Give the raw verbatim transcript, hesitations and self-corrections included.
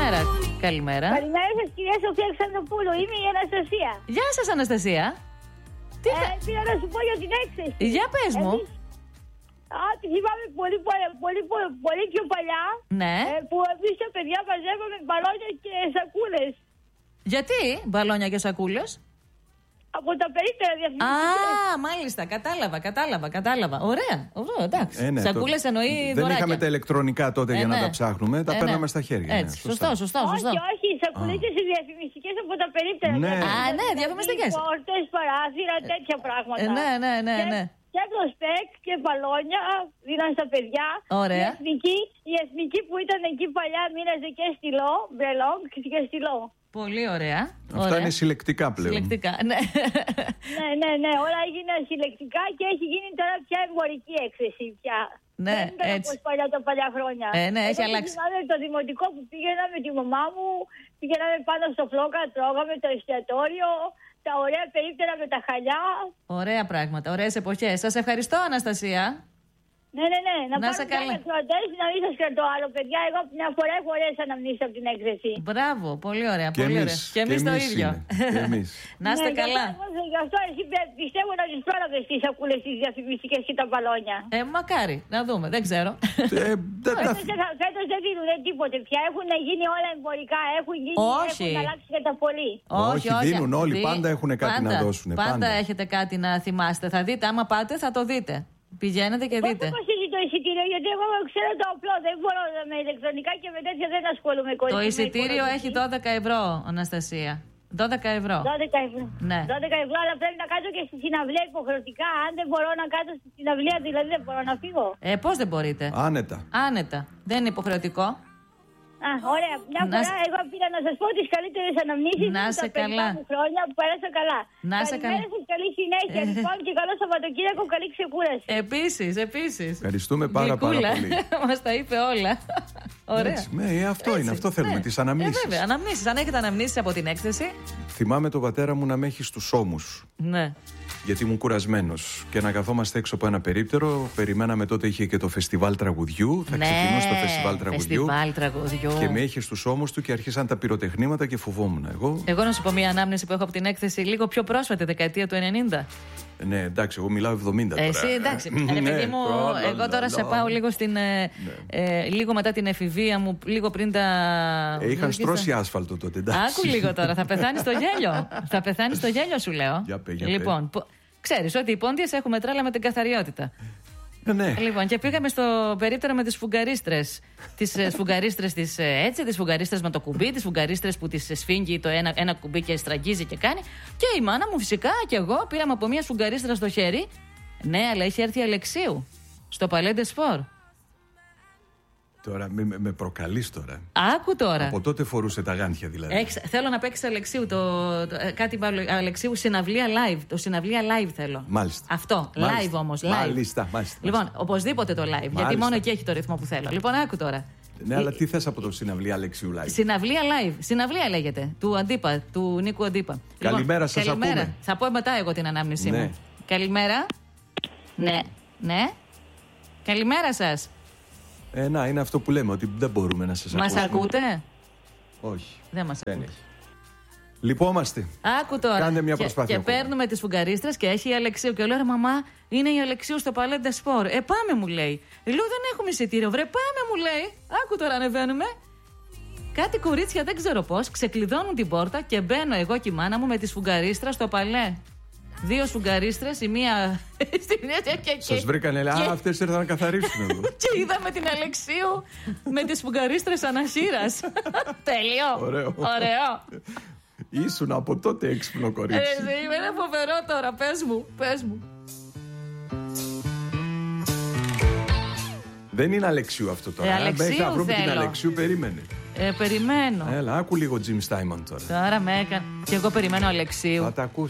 Καλημέρα. Καλημέρα. Καλημέρα σας, κυρία Σοφία Ξανθοπούλου. Είμαι η Αναστασία. Γεια σας, Αναστασία. Τι ε, θα... Πήρα να σου πω για την έκθεση. Για πες μου. Εμείς... Α, τη θυμάμαι πολύ, πολύ, πολύ, πολύ, πολύ πιο παλιά. Ναι. Ε, που εμείς τα παιδιά μαζεύαμε μπαλόνια και σακούλες. Γιατί μπαλόνια και σακούλες? Από τα περίπτερα διαφημιστικές. Α, μάλιστα, κατάλαβα, κατάλαβα, κατάλαβα. Ωραία, ωραία, εντάξει. Ε, ναι, σακούλες το... εννοεί Δεν δωράκια. είχαμε τα ηλεκτρονικά τότε ε, για ναι. να τα ψάχνουμε, τα ε, παίρναμε ναι. στα χέρια. Έτσι, ναι, σωστό, σωστό, σωστό. Όχι, όχι, οι σακουλίτες οι διαφημιστικές από τα περίπτερα. Ναι. Α, ναι, διαφημιστικές. Πόρτες, παράθυρα, τέτοια πράγματα. Ε, ναι, ναι, ναι, ναι. Και μπροστέκ και μπαλόνια δίναν στα παιδιά. Ωραία. Η εθνική, η εθνική που ήταν εκεί παλιά μοίραζε και στυλό, μπρελόγκ και στυλό. Πολύ ωραία. Αυτά ωραία. είναι συλλεκτικά πλέον. Συλλεκτικά, ναι. ναι, ναι, ναι, όλα έγιναν συλλεκτικά και έχει γίνει τώρα πια εμπορική έκθεση πια. Ναι, δεν ήταν έτσι. όπως παλιά τα παλιά χρόνια. Ε, ναι, έχει Εγώ αλλάξει. θυμάμαι το δημοτικό που πήγαινα με τη μαμά μου, πήγαιναμε πάνω στο φλόκα, τρώγαμε το εστιατόριο, τα ωραία περίπτερα με τα χαλιά. Ωραία πράγματα, ωραίες εποχές. Σας ευχαριστώ, Αναστασία. Ναι, ναι, ναι. Να, Να να σε καλά. να μην σας κρατώ άλλο, παιδιά. Εγώ μια φορά έχω ωραίες αναμνήσεις από την έκθεση. Μπράβο, πολύ ωραία. Και πολύ εμείς, ωραία. Και εμείς και το εμείς ίδιο. είναι. Και εμείς. Να είστε ναι, καλά. Γι' αυτό, γι' αυτό εσύ πιστεύω να τις πρόλαβες τις σακούλες τις διαφημιστικές και τα μπαλόνια. Ε, μακάρι. Να δούμε, δεν ξέρω. Ε, δεν τα... Φέτος δεν, φέτος δεν δίνουν τίποτε πια. Έχουν γίνει όλα εμπορικά. Έχουν γίνει, Όχι. έχουν αλλάξει κατά πολύ. όχι, Όχι, όχι. δίνουν όλοι, Δι- πάντα έχουν κάτι πάντα, να δώσουν, Πάντα, πάντα. έχετε κάτι να θυμάστε. Θα δείτε, άμα πάτε, θα το δείτε. Πηγαίνετε και Πώς δείτε. θα κοστίζει το εισιτήριο, γιατί εγώ ξέρω το απλό. Δεν μπορώ με ηλεκτρονικά και με τέτοια δεν ασχολούμαι. Το εισιτήριο έχει δώδεκα ευρώ, Αναστασία. δώδεκα ευρώ. δώδεκα ευρώ. Ναι. δώδεκα ευρώ, αλλά πρέπει να κάτσω και στη συναυλία υποχρεωτικά. Αν δεν μπορώ να κάτσω στη συναυλία, δηλαδή δεν μπορώ να φύγω. Ε, πώς δεν μπορείτε. Άνετα. Άνετα. Δεν είναι υποχρεωτικό. Α, ωραία. Μια Να φορά εγώ πήρα να σας πω τις καλύτερες αναμνήσεις Να μου σε τα παιδικά καλά. μου χρόνια που πέρασα καλά. Να σε καλά. Καλημέρα σας, καλή συνέχεια. Λοιπόν, και καλό Σαββατοκύριακο, καλή ξεκούραση. Επίσης, επίσης. Ευχαριστούμε πάρα, πάρα Γλυκούλα. πολύ. Μας τα είπε όλα. Ωραία. Έτσι, ναι, ε, αυτό Έτσι, είναι, αυτό θέλουμε, ναι. τις αναμνήσεις. Ε, βέβαια, αναμνήσεις. Αν έχετε αναμνήσεις από την έκθεση. Θυμάμαι τον πατέρα μου να με έχει στους ώμους. Ναι. Γιατί ήμουν κουρασμένος. Και να καθόμαστε έξω από ένα περίπτερο. Περιμέναμε τότε, είχε και το φεστιβάλ τραγουδιού. Θα Ναι, ξεκινούσε το φεστιβάλ τραγουδιού. φεστιβάλ τραγουδιού. Και με είχε στους ώμους του και αρχίσαν τα πυροτεχνήματα και φοβόμουν. Εγώ. Εγώ να σου πω μια ανάμνηση που έχω από την έκθεση λίγο πιο πρόσφατη, δεκαετία του ενενήντα. Ναι, εντάξει, εγώ μιλάω εβδομήντα τώρα. Εσύ εντάξει. Ρε Ναι, παιδί μου, λα, λα, εγώ τώρα λα, σε λα. πάω λίγο, στην, ε, ε, λίγο μετά την εφηβεία μου, λίγο πριν τα. Ε, είχαν στρώσει άσφαλτο τότε, εντάξει. Άκου λίγο τώρα, θα πεθάνει στο γέλιο. Θα πεθάνει στο γέλιο, σου λέω. Για πέ, για πέ. Λοιπόν, ξέρει ότι οι πόντιες έχουμε τρέλα με την καθαριότητα. Ε, ναι. Λοιπόν, και πήγαμε στο περίπτερο με τις φουγγαρίστρες. Τις φουγγαρίστρες τις έτσι, τις φουγγαρίστρες με το κουμπί, τις φουγγαρίστρες που τις σφίγγει το ένα, ένα κουμπί και στραγγίζει και κάνει. Και η μάνα μου φυσικά και εγώ πήραμε από μια φουγγαρίστρα στο χέρι. Ναι, αλλά έχει έρθει η Αλεξίου στο Παλέντε Σπορ. Τώρα με, με- με προκαλείς τώρα. Άκου τώρα. Από τότε φορούσε τα γάντια δηλαδή. Έχεις, θέλω να παίξει Αλεξίου. Το, το, ε, κάτι είπα, Αλεξίου συναυλία live. Το συναυλία live θέλω. Μάλιστα. Αυτό. Μάλιστα. Live όμως. Live. Μάλιστα, μάλιστα. Λοιπόν, οπωσδήποτε το live. Γιατί Μάλιστα. μόνο εκεί έχει το ρυθμό που θέλω. Λοιπόν, άκου τώρα. Ναι, αλλά τι θες από το συναυλία Αλεξίου Live. Συναυλία live. Συναυλία λέγεται. Του Αντίπα, του Νίκου Αντίπα. Καλημέρα, σας καλημέρα. ακούμε. Θα πω μετά εγώ την ανάμνησή Ναι. μου. Καλημέρα. Ναι. Ναι. Καλημέρα σας. Ε, να, είναι αυτό που λέμε, ότι δεν μπορούμε να σας Μας ακούσουμε. ακούτε? Όχι. Δεν μας Δεν ακούτε. έχει. Λυπόμαστε. Άκου τώρα. Κάντε μια Και- προσπάθεια Και, ακόμα. παίρνουμε τις φουγγαρίστρες και έχει η Αλεξίου. Και λέω, ρε μαμά, είναι η Αλεξίου στο Παλέντε Σπορ. Ε, πάμε, μου λέει. Ε, λέω, δεν έχουμε εισιτήριο. Βρε, πάμε, μου λέει. Άκου τώρα, ανεβαίνουμε. Κάτι κορίτσια, δεν ξέρω πώς, ξεκλειδώνουν την πόρτα και μπαίνω εγώ και η μάνα μου με τις φουγγαρίστρες στο παλέ. Δύο σφουγγαρίστρες, η μία στην και, και, Σας βρήκανε, λέει, και- α, αυτές ήρθαν να καθαρίσουν εδώ. και είδαμε την Αλεξίου με τις φουγγαρίστρες αναχείρας. Τέλειο. Ωραίο. Ωραίο. Ήσουν από τότε έξυπνο κορίτσι. Ε, είναι φοβερό τώρα, πες μου, πες μου. Δεν είναι Αλεξίου αυτό τώρα. Ε, Αν Αλεξίου μέχρι να βρούμε την θέλω. Αλεξίου, περίμενε. Ε, περιμένω. Έλα, άκου λίγο Jim Steinman τώρα. Τώρα με έκανε. Και εγώ περιμένω Αλεξίου. Θα τα ακούσεις.